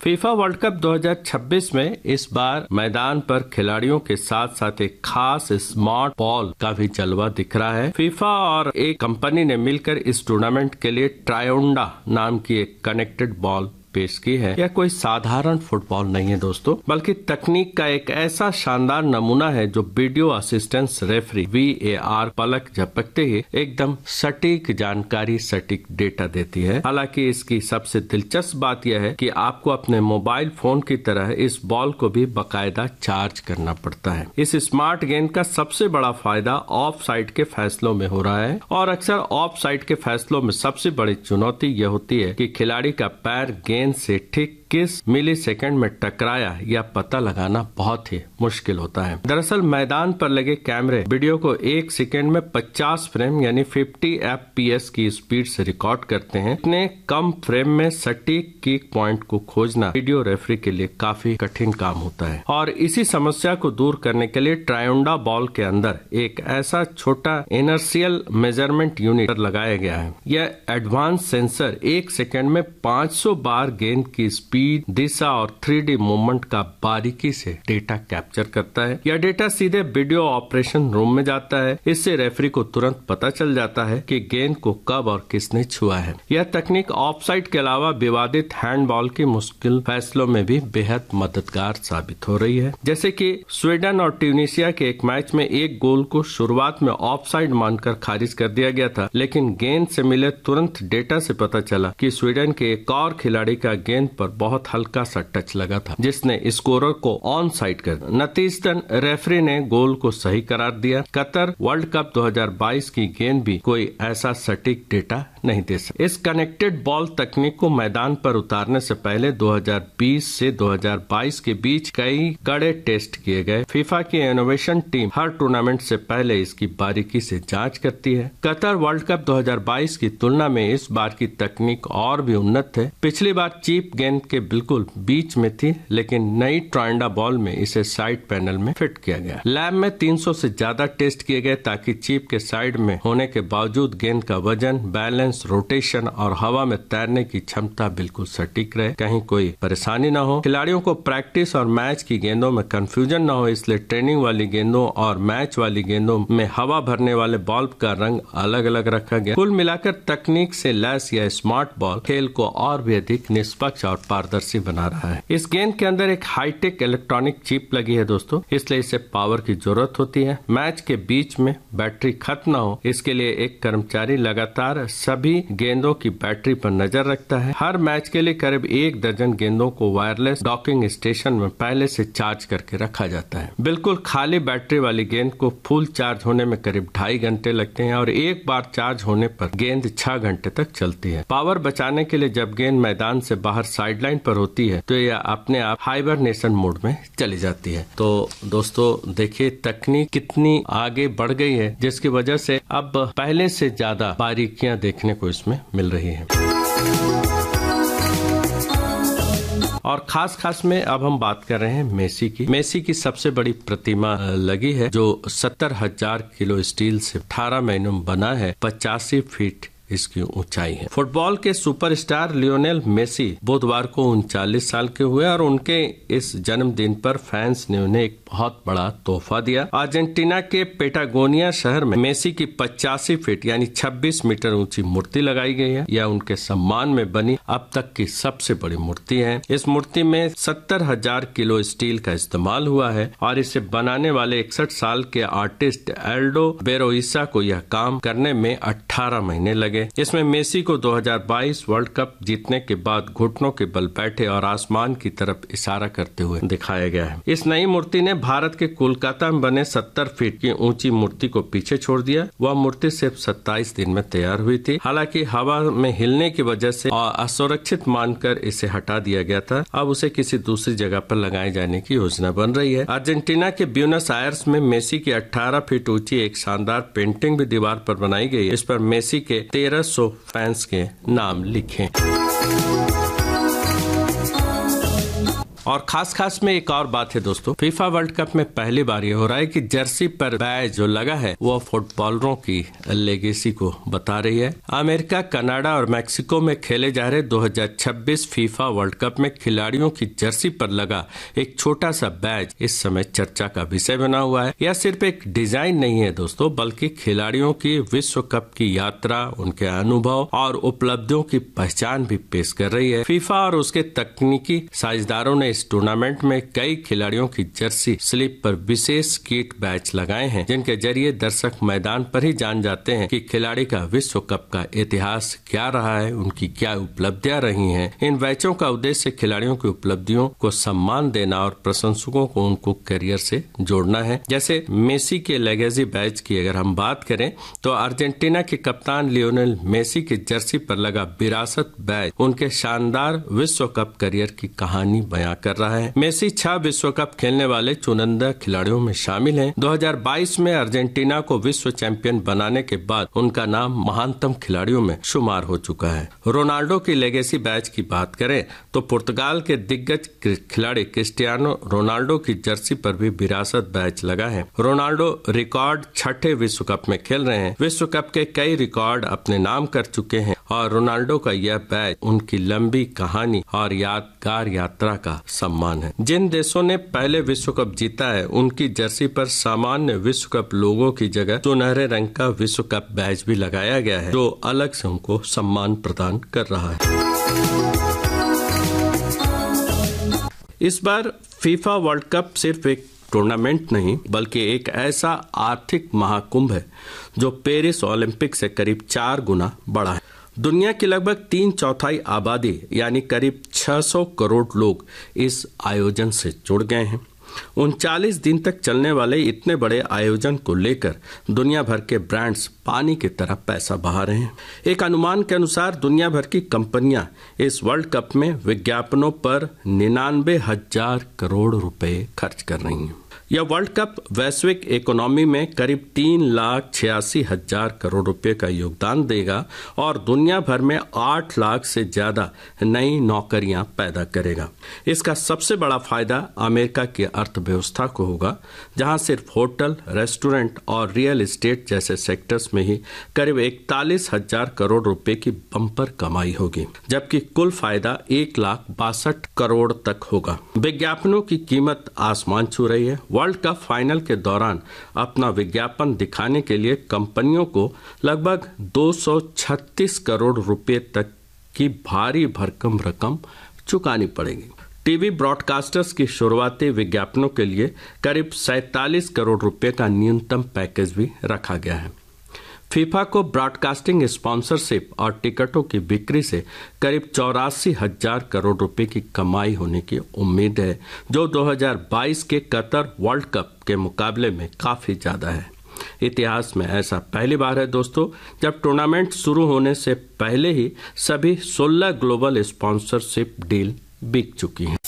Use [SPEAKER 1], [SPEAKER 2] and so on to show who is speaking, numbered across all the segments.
[SPEAKER 1] FIFA world cup 2026 में इस बार मैदान पर खिलाड़ियों के साथ साथ एक खास स्मार्ट बॉल का भी जलवा दिख रहा है। फीफा और एक कंपनी ने मिलकर इस टूर्नामेंट के लिए ट्रायोंडा नाम की एक कनेक्टेड बॉल पेश की है। यह कोई साधारण फुटबॉल नहीं है दोस्तों, बल्कि तकनीक का एक ऐसा शानदार नमूना है जो वीडियो असिस्टेंस रेफरी VAR पलक झपकते ही एकदम सटीक जानकारी, सटीक डेटा देती है। हालांकि इसकी सबसे दिलचस्प बात यह है कि आपको अपने मोबाइल फोन की तरह इस बॉल को भी बाकायदा चार्ज करना पड़ता है। इस स्मार्ट गेंद का सबसे बड़ा फायदा ऑफ साइड के फैसलों में हो रहा है, और अक्सर ऑफ साइड के फैसलों में सबसे बड़ी चुनौती यह होती है कि खिलाड़ी का पैर गेंद से ठीक किस मिलीसेकंड में टकराया यह पता लगाना बहुत ही मुश्किल होता है। दरअसल मैदान पर लगे कैमरे वीडियो को 1 सेकंड में 50 फ्रेम यानी 50 FPS की स्पीड से रिकॉर्ड करते हैं। इतने कम फ्रेम में सटीक किक पॉइंट को खोजना वीडियो रेफरी के लिए काफी कठिन काम होता है, और इसी समस्या को दूर करने के लिए ट्रायोंडा बॉल के अंदर एक ऐसा छोटा इनर्शियल मेजरमेंट यूनिट लगाया गया है। यह एडवांस सेंसर 1 सेकंड में 500 बार गेंद की स्पीड, दिशा और 3D मूवमेंट का बारीकी से डेटा कैप्चर करता है। यह डेटा सीधे वीडियो ऑपरेशन रूम में जाता है। इससे रेफरी को तुरंत पता चल जाता है कि गेंद को कब और किसने छुआ है। यह तकनीक ऑफसाइड के अलावा विवादित हैंडबॉल की मुश्किल फैसलों में भी बेहद मददगार साबित हो रही है। जैसे कि स्वीडन और ट्यूनीशिया के एक मैच में एक गोल को शुरुआत में ऑफसाइड मानकर खारिज कर दिया गया था, लेकिन गेंद से मिले तुरंत डेटा से पता चला कि स्वीडन के एक और खिलाड़ी का गेंद पर बहुत हल्का सा टच लगा था, जिसने स्कोरर को ऑन साइड कर दिया। नतीजतन रेफरी ने गोल को सही करार दिया। कतर वर्ल्ड कप 2022 की गेंद भी कोई ऐसा सटीक डेटा नहीं दे सकती। इस कनेक्टेड बॉल तकनीक को मैदान पर उतारने से पहले 2020 से 2022 के बीच कई कड़े टेस्ट किए गए। फीफा की इनोवेशन टीम हर टूर्नामेंट से पहले इसकी बारीकी से जांच करती है। कतर वर्ल्ड कप 2022 की तुलना में इस बार की तकनीक और भी उन्नत है। पिछली बार चीप गेंद के बिल्कुल बीच में थी, लेकिन नई ट्रायोंडा बॉल में इसे साइड पैनल में फिट किया गया। लैब में 300 से ज्यादा टेस्ट किए गए ताकि चीप के साइड में होने के बावजूद गेंद का वजन, बैलेंस, रोटेशन और हवा में तैरने की क्षमता बिल्कुल सटीक रहे, कहीं कोई परेशानी न हो। खिलाड़ियों को प्रैक्टिस और मैच की गेंदों में कंफ्यूजन न हो, इसलिए ट्रेनिंग वाली गेंदों और मैच वाली गेंदों में हवा भरने वाले बॉल का रंग अलग अलग रखा गया। कुल मिलाकर तकनीक से लैस यह स्मार्ट बॉल खेल को और भी अधिक निष्पक्ष और पारदर्शी बना रहा है। इस गेंद के अंदर एक हाईटेक इलेक्ट्रॉनिक चिप लगी है दोस्तों, इसलिए इसे पावर की जरूरत होती है। मैच के बीच में बैटरी खत्म न हो, इसके लिए एक कर्मचारी लगातार सभी गेंदों की बैटरी पर नजर रखता है। हर मैच के लिए करीब 1 दर्जन गेंदों को वायरलेस डॉकिंग स्टेशन में पहले से चार्ज करके रखा जाता है। बिल्कुल खाली बैटरी वाली गेंद को फुल चार्ज होने में करीब 2.5 घंटे लगते हैं, और एक बार चार्ज होने पर गेंद 6 घंटे तक चलती है। पावर बचाने के लिए जब गेंद मैदान से बाहर साइडलाइन पर होती है तो यह अपने आप हाइबरनेशन मोड में चली जाती है। तो दोस्तों देखिए तकनीक कितनी आगे बढ़ गई है, जिसकी वजह से अब पहले से ज्यादा बारीकियां देखने को इसमें मिल रही हैं। और खास में अब हम बात कर रहे हैं मेसी की। मेसी की सबसे बड़ी प्रतिमा लगी है जो 70,000 किलो स्टील से 18 महीनों में बना है। 85 फीट इसकी ऊंचाई है। फुटबॉल के सुपरस्टार लियोनेल मेसी बुधवार को 39 साल के हुए, और उनके इस जन्मदिन पर फैंस ने उन्हें एक बहुत बड़ा तोहफा दिया। अर्जेंटीना के पेटागोनिया शहर में मेसी की 85 फीट यानी 26 मीटर ऊंची मूर्ति लगाई गई है। यह उनके सम्मान में बनी अब तक की सबसे बड़ी मूर्ति है। इस मूर्ति में 70,000 किलो स्टील का इस्तेमाल हुआ है, और इसे बनाने वाले 61 साल के आर्टिस्ट एल्डो बेरोइसा को यह काम करने में 18 महीने लगे। इसमें मेसी को 2022 वर्ल्ड कप जीतने के बाद घुटनों के बल बैठे और आसमान की तरफ इशारा करते हुए दिखाया गया है। इस नई मूर्ति ने भारत के कोलकाता में बने 70 फीट की ऊंची मूर्ति को पीछे छोड़ दिया। वह मूर्ति सिर्फ 27 दिन में तैयार हुई थी। हालांकि हवा में हिलने की वजह से असुरक्षित मानकर इसे हटा दिया गया था। अब उसे किसी दूसरी जगह पर लगाए जाने की योजना बन रही है। अर्जेंटीना के ब्यूनस आयर्स में मेसी की 18 फीट ऊंची एक शानदार पेंटिंग भी दीवार पर बनाई गई है। इस पर मेसी के 1300 फैंस के नाम लिखे। और खास में एक और बात है दोस्तों, फीफा वर्ल्ड कप में पहली बार ये हो रहा है कि जर्सी पर बैज जो लगा है वो फुटबॉलरों की लेगेसी को बता रही है। अमेरिका, कनाडा और मैक्सिको में खेले जा रहे 2026 फीफा वर्ल्ड कप में खिलाड़ियों की जर्सी पर लगा एक छोटा सा बैज इस समय चर्चा का विषय बना हुआ है। यह सिर्फ एक डिजाइन नहीं है दोस्तों, बल्कि खिलाड़ियों की विश्व कप की यात्रा, उनके अनुभव और उपलब्धियों की पहचान भी पेश कर रही है। फीफा और उसके तकनीकी साझेदारों ने इस टूर्नामेंट में कई खिलाड़ियों की जर्सी स्लिप पर विशेष किट बैच लगाए हैं, जिनके जरिए दर्शक मैदान पर ही जान जाते हैं कि खिलाड़ी का विश्व कप का इतिहास क्या रहा है, उनकी क्या उपलब्धियां रही हैं। इन बैचों का उद्देश्य खिलाड़ियों की उपलब्धियों को सम्मान देना और प्रशंसकों को उनको करियर से जोड़ना है। जैसे मेसी के लेगेसी बैच की अगर हम बात करें तो अर्जेंटीना के कप्तान लियोनेल मेसी की जर्सी पर लगा विरासत बैच उनके शानदार विश्व कप करियर की कहानी बयां कर रहा है। मेसी 6 विश्व कप खेलने वाले चुनिंदा खिलाड़ियों में शामिल हैं। 2022 में अर्जेंटीना को विश्व चैंपियन बनाने के बाद उनका नाम महानतम खिलाड़ियों में शुमार हो चुका है। रोनाल्डो की लेगेसी बैच की बात करें तो पुर्तगाल के दिग्गज खिलाड़ी क्रिस्टियानो रोनाल्डो की जर्सी पर भी विरासत बैच लगा है। रोनाल्डो रिकॉर्ड 6ठे विश्व कप में खेल रहे हैं, विश्व कप के कई रिकॉर्ड अपने नाम कर चुके हैं और रोनाल्डो का यह बैच उनकी लंबी कहानी और यादगार यात्रा का सम्मान है। जिन देशों ने पहले विश्व कप जीता है उनकी जर्सी पर सामान्य विश्व कप लोगों की जगह सुनहरे रंग का विश्व कप बैच भी लगाया गया है, जो अलग से उनको सम्मान प्रदान कर रहा है। इस बार फीफा वर्ल्ड कप सिर्फ एक टूर्नामेंट नहीं बल्कि एक ऐसा आर्थिक महाकुंभ है जो पेरिस ओलंपिक से करीब 4 गुना बड़ा है। दुनिया की लगभग 3/4 आबादी यानी करीब 600 करोड़ लोग इस आयोजन से जुड़ गए हैं। 39 दिन तक चलने वाले इतने बड़े आयोजन को लेकर दुनिया भर के ब्रांड्स पानी की तरह पैसा बहा रहे हैं। एक अनुमान के अनुसार दुनिया भर की कंपनियां इस वर्ल्ड कप में विज्ञापनों पर 99,000 करोड़ रुपए खर्च कर रही हैं। यह वर्ल्ड कप वैश्विक इकोनॉमी में करीब 3,86,000 करोड़ रुपए का योगदान देगा और दुनिया भर में 8 लाख से ज्यादा नई नौकरियां पैदा करेगा। इसका सबसे बड़ा फायदा अमेरिका की अर्थव्यवस्था को होगा, जहां सिर्फ होटल, रेस्टोरेंट और रियल एस्टेट जैसे सेक्टर्स में ही करीब 41,000 करोड़ रुपए की बम्पर कमाई होगी, जबकि कुल फायदा 1,62,00,000 करोड़ तक होगा। विज्ञापनों की कीमत आसमान छू रही है। वर्ल्ड कप फाइनल के दौरान अपना विज्ञापन दिखाने के लिए कंपनियों को लगभग 236 करोड़ रुपए तक की भारी भरकम रकम चुकानी पड़ेगी। टीवी ब्रॉडकास्टर्स की शुरुआती विज्ञापनों के लिए करीब 47 करोड़ रुपए का न्यूनतम पैकेज भी रखा गया है। फीफा को ब्रॉडकास्टिंग स्पॉन्सरशिप और टिकटों की बिक्री से करीब 84,000 करोड़ रुपए की कमाई होने की उम्मीद है, जो 2022 के कतर वर्ल्ड कप के मुकाबले में काफी ज्यादा है। इतिहास में ऐसा पहली बार है दोस्तों, जब टूर्नामेंट शुरू होने से पहले ही सभी 16 ग्लोबल स्पॉन्सरशिप डील बिक चुकी हैं।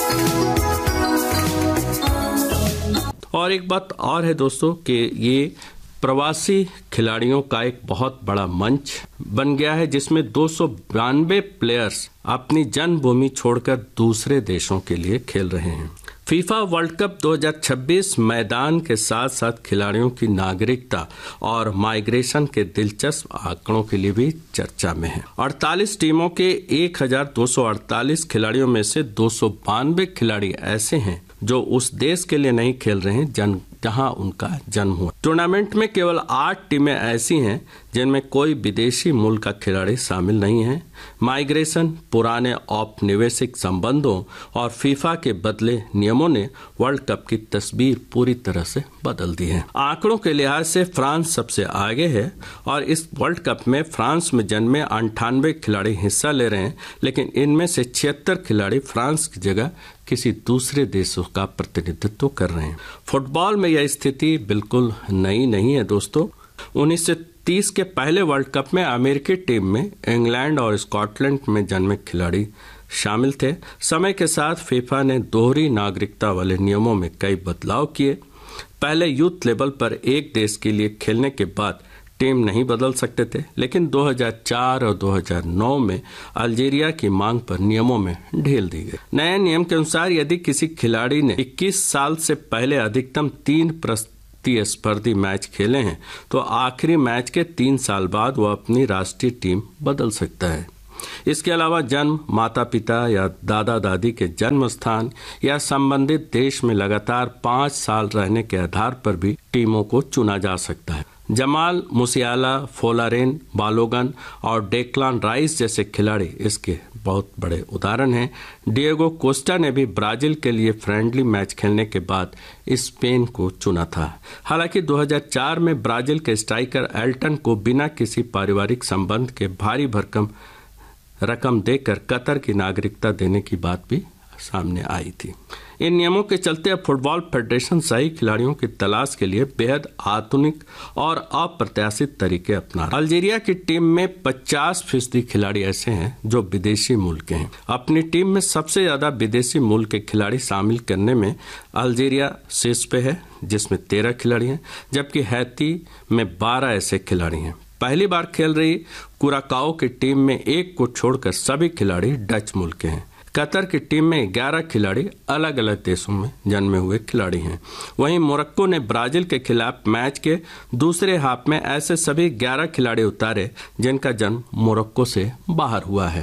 [SPEAKER 1] और एक बात और है दोस्तों कि ये प्रवासी खिलाड़ियों का एक बहुत बड़ा मंच बन गया है, जिसमें 292 प्लेयर्स अपनी जन्मभूमि छोड़कर दूसरे देशों के लिए खेल रहे हैं। फीफा वर्ल्ड कप 2026 मैदान के साथ साथ खिलाड़ियों की नागरिकता और माइग्रेशन के दिलचस्प आंकड़ों के लिए भी चर्चा में है। 48 टीमों के 1,248 खिलाड़ियों में से 292 खिलाड़ी ऐसे हैं जो उस देश के लिए नहीं खेल रहे हैं जहां उनका जन्म हुआ। टूर्नामेंट में केवल 8 टीमें ऐसी हैं जिनमें कोई विदेशी मूल का खिलाड़ी शामिल नहीं है। माइग्रेशन, पुराने औपनिवेशिक संबंधों और फीफा के बदले नियमों ने वर्ल्ड कप की तस्वीर पूरी तरह से बदल दी है। आंकड़ों के लिहाज से फ्रांस सबसे आगे है और इस वर्ल्ड कप में फ्रांस में जन्मे 98 खिलाड़ी हिस्सा ले रहे हैं, लेकिन इनमें से 76 खिलाड़ी फ्रांस की जगह किसी दूसरे देशों का प्रतिनिधित्व कर रहे हैं। फुटबॉल में यह स्थिति बिल्कुल नई नहीं है दोस्तों। 1930 के पहले वर्ल्ड कप में अमेरिकी टीम में इंग्लैंड और स्कॉटलैंड में जन्मे खिलाड़ी शामिल थे। समय के साथ फीफा ने दोहरी नागरिकता वाले नियमों में कई बदलाव किए। पहले यूथ लेवल पर एक देश के लिए खेलने के बाद टीम नहीं बदल सकते थे, लेकिन 2004 और 2009 में अल्जीरिया की मांग पर नियमों में ढील दी गई। नए नियम के अनुसार यदि किसी खिलाड़ी ने 21 साल से पहले अधिकतम 3 प्रतिस्पर्धी मैच खेले हैं तो आखिरी मैच के 3 साल बाद वह अपनी राष्ट्रीय टीम बदल सकता है। इसके अलावा जन्म, माता पिता या दादा दादी के जन्म स्थान या संबंधित देश में लगातार 5 साल रहने के आधार पर भी टीमों को चुना जा सकता है। जमाल मुसियाला, फोलारेन बालोगन और डेक्लान राइस जैसे खिलाड़ी इसके बहुत बड़े उदाहरण हैं। डिएगो कोस्टा ने भी ब्राजील के लिए फ्रेंडली मैच खेलने के बाद स्पेन को चुना था। हालांकि 2004 में ब्राजील के स्ट्राइकर एल्टन को बिना किसी पारिवारिक संबंध के भारी भरकम रकम देकर कतर की नागरिकता देने की बात भी सामने आई थी। इन नियमों के चलते अब फुटबॉल फेडरेशन सही खिलाड़ियों की तलाश के लिए बेहद आधुनिक और अप्रत्याशित तरीके अपना रहा है। अल्जीरिया की टीम में 50% खिलाड़ी ऐसे हैं जो विदेशी मूल के हैं। अपनी टीम में सबसे ज्यादा विदेशी मूल के खिलाड़ी शामिल करने में अल्जीरिया शीर्ष पे है, जिसमें 13 खिलाड़ी हैं, जबकि हैती में 12 ऐसे खिलाड़ी हैं। पहली बार खेल रही कुराकाओ की टीम में एक को छोड़कर सभी खिलाड़ी डच मूल के हैं। कतर की टीम में 11 खिलाड़ी अलग अलग देशों में जन्मे हुए खिलाड़ी हैं। वहीं मोरक्को ने ब्राजील के खिलाफ मैच के दूसरे हाफ में ऐसे सभी 11 खिलाड़ी उतारे जिनका जन्म मोरक्को से बाहर हुआ है।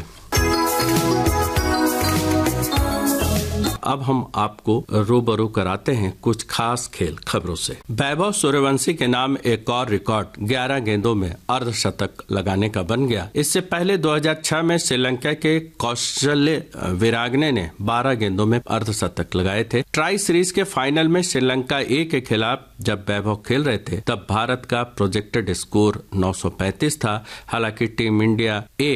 [SPEAKER 1] अब हम आपको रूबरू कराते हैं कुछ खास खेल खबरों से। वैभव सूर्यवंशी के नाम एक और रिकॉर्ड 11 गेंदों में अर्धशतक लगाने का बन गया। इससे पहले 2006 में श्रीलंका के कौशल्य विरागने ने 12 गेंदों में अर्धशतक लगाए थे। ट्राई सीरीज के फाइनल में श्रीलंका ए के खिलाफ जब वैभव खेल रहे थे तब भारत का प्रोजेक्टेड स्कोर 935 था। हालांकि टीम इंडिया ए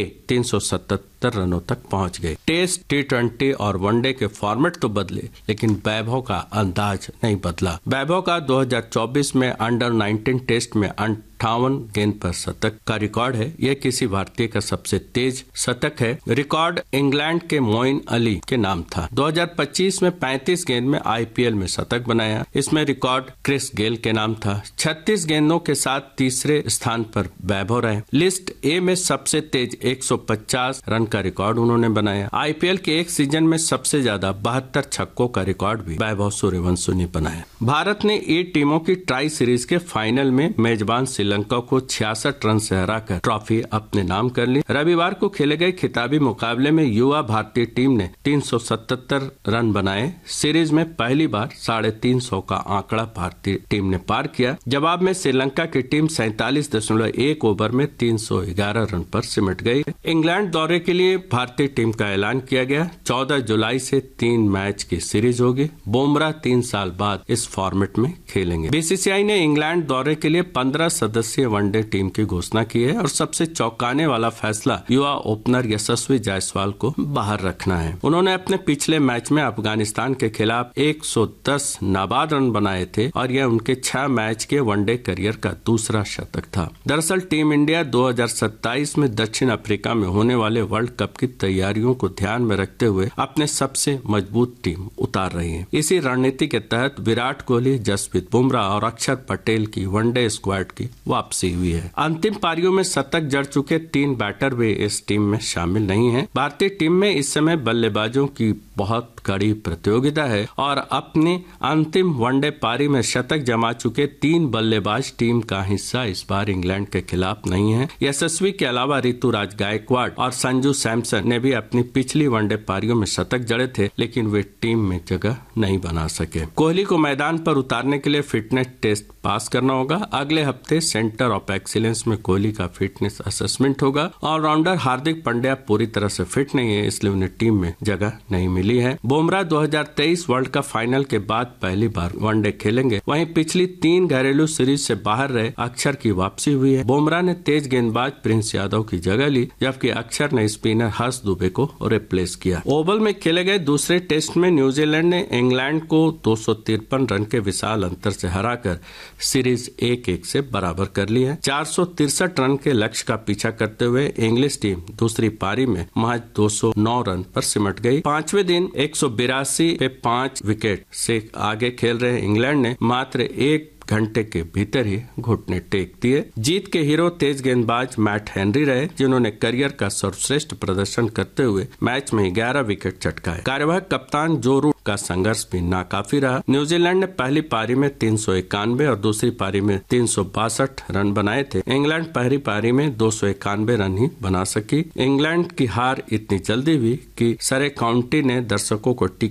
[SPEAKER 1] 377 रनों तक पहुंच गई। टेस्ट, T20 और वनडे के फॉर्मेट तो बदले, लेकिन वैभव का अंदाज नहीं बदला। वैभव का 2024 में अंडर 19 टेस्ट में 58 गेंद पर शतक का रिकॉर्ड है। यह किसी भारतीय का सबसे तेज शतक है। रिकॉर्ड इंग्लैंड के मोइन अली के नाम था। 2025 में 35 गेंद में IPL में शतक बनाया। इसमें रिकॉर्ड क्रिस गेल के नाम था। 36 गेंदों के साथ तीसरे स्थान पर वैभव रहे। लिस्ट ए में सबसे तेज 150 रन का रिकॉर्ड उन्होंने बनाया। IPL के एक सीजन में सबसे ज्यादा 72 छक्कों का रिकॉर्ड भी वैभव सूर्यवंशी ने बनाया। भारत ने 8 टीमों की ट्राई सीरीज के फाइनल में मेजबान श्रीलंका को 66 रन से हराकर ट्रॉफी अपने नाम कर ली। रविवार को खेले गए खिताबी मुकाबले में युवा भारतीय टीम ने 377 रन बनाए। सीरीज में पहली बार 350 का आंकड़ा भारतीय टीम ने पार किया। जवाब में श्रीलंका की टीम 47.1 ओवर में 311 रन पर सिमट गई। इंग्लैंड दौरे के लिए भारतीय टीम का ऐलान किया गया। 14 जुलाई से 3 मैच की सीरीज होगी। बुमराह 3 साल बाद इस फॉर्मेट में खेलेंगे। बीसीसीआई ने इंग्लैंड दौरे के लिए 15 सदस्यीय वनडे टीम की घोषणा की है और सबसे चौंकाने वाला फैसला युवा ओपनर यशस्वी जायसवाल को बाहर रखना है। उन्होंने अपने पिछले मैच में अफगानिस्तान के खिलाफ 110 नाबाद रन बनाए थे और यह उनके 6 मैच के वनडे करियर का दूसरा शतक था। दरअसल टीम इंडिया 2027 में दक्षिण अफ्रीका में होने वाले वर्ल्ड कप की तैयारियों को ध्यान में रखते हुए अपने सबसे मजबूत टीम उतार रही है। इसी रणनीति के तहत विराट कोहली, जसप्रीत बुमराह और अक्षर पटेल की वनडे स्क्वाड की वापसी हुई है। अंतिम पारियों में शतक जड़ चुके 3 बैटर भी इस टीम में शामिल नहीं हैं। भारतीय टीम में इस समय बल्लेबाजों की बहुत कड़ी प्रतियोगिता है और अपनी अंतिम वनडे पारी में शतक जमा चुके 3 बल्लेबाज टीम का हिस्सा इस बार इंग्लैंड के खिलाफ नहीं है। यशस्वी के अलावा ऋतुराज गायकवाड़ और संजू सैमसन ने भी अपनी पिछली वनडे पारियों में शतक जड़े थे, लेकिन वे टीम में जगह नहीं बना सके। कोहली को मैदान पर उतारने के लिए फिटनेस टेस्ट पास करना होगा। अगले हफ्ते सेंटर ऑफ एक्सीलेंस में कोहली का फिटनेस असेसमेंट होगा। ऑलराउंडर हार्दिक पांड्या पूरी तरह से फिट नहीं है, इसलिए उन्हें टीम में जगह नहीं मिली है। बुमराह 2023 वर्ल्ड कप फाइनल के बाद पहली बार वनडे खेलेंगे। वहीं पिछली 3 घरेलू सीरीज से बाहर रहे अक्षर की वापसी हुई है। बुमराह ने तेज गेंदबाज प्रिंस यादव की जगह ली, जबकि अक्षर ने स्पिनर हर्ष दुबे को रिप्लेस किया। ओवल में खेले गए दूसरे टेस्ट में न्यूजीलैंड ने इंग्लैंड को 253 रन के विशाल अंतर से हराकर सीरीज 1-1 से बराबर कर ली है। 463 रन के लक्ष्य का पीछा करते हुए इंग्लिश टीम दूसरी पारी में महज 209 रन पर सिमट गई। 5वें दिन 182 पे 5 विकेट से आगे खेल रहे इंग्लैंड ने मात्र 1 घंटे के भीतर ही घुटने टेक दिए। जीत के हीरो तेज गेंदबाज मैट हेनरी रहे, जिन्होंने करियर का सर्वश्रेष्ठ प्रदर्शन करते हुए मैच में 11 विकेट चटकाए। कार्यवाहक कप्तान जो रूट का संघर्ष भी नाकाफी रहा। न्यूजीलैंड ने पहली पारी में 391 और दूसरी पारी में 362 रन बनाए थे। इंग्लैंड पहली पारी में 291 रन ही बना सकी। इंग्लैंड की हार इतनी जल्दी हुई कि सरे काउंटी ने दर्शकों को